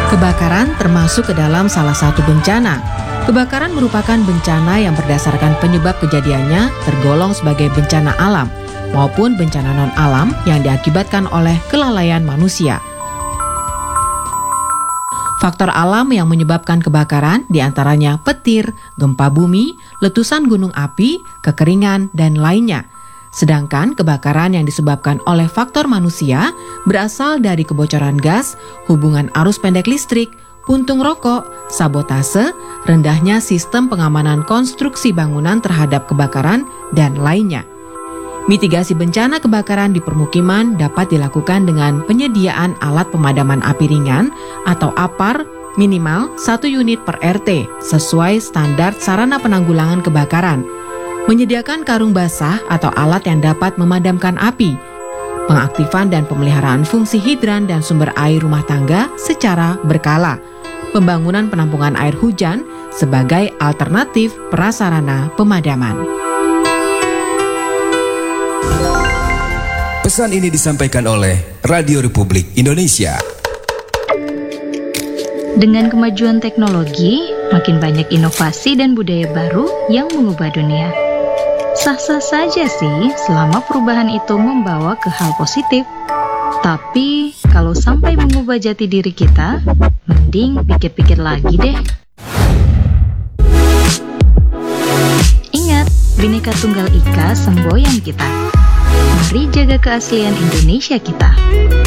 Kebakaran termasuk ke dalam salah satu bencana. Kebakaran merupakan bencana yang berdasarkan penyebab kejadiannya tergolong sebagai bencana alam maupun bencana non-alam yang diakibatkan oleh kelalaian manusia. Faktor alam yang menyebabkan kebakaran diantaranya petir, gempa bumi, letusan gunung api, kekeringan, dan lainnya. Sedangkan kebakaran yang disebabkan oleh faktor manusia berasal dari kebocoran gas, hubungan arus pendek listrik, puntung rokok, sabotase, rendahnya sistem pengamanan konstruksi bangunan terhadap kebakaran, dan lainnya. Mitigasi bencana kebakaran di permukiman dapat dilakukan dengan penyediaan alat pemadaman api ringan atau APAR minimal 1 unit per RT sesuai standar sarana penanggulangan kebakaran, menyediakan karung basah atau alat yang dapat memadamkan api, pengaktifan dan pemeliharaan fungsi hidran dan sumber air rumah tangga secara berkala, pembangunan penampungan air hujan sebagai alternatif prasarana pemadaman. Pesan ini disampaikan oleh Radio Republik Indonesia. Dengan kemajuan teknologi, makin banyak inovasi dan budaya baru yang mengubah dunia. Sah-sah saja sih selama perubahan itu membawa ke hal positif. Tapi kalau sampai mengubah jati diri kita, mending pikir-pikir lagi deh. Ingat, Bhinneka Tunggal Ika semboyan kita. Mari jaga keaslian Indonesia kita.